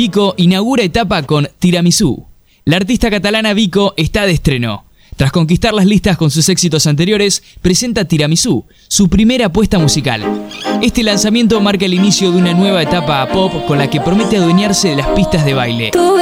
Vico inaugura etapa con Tiramisú. La artista catalana Vico está de estreno. Tras conquistar las listas con sus éxitos anteriores, presenta Tiramisú, su primera apuesta musical. Este lanzamiento marca el inicio de una nueva etapa a pop con la que promete adueñarse de las pistas de baile.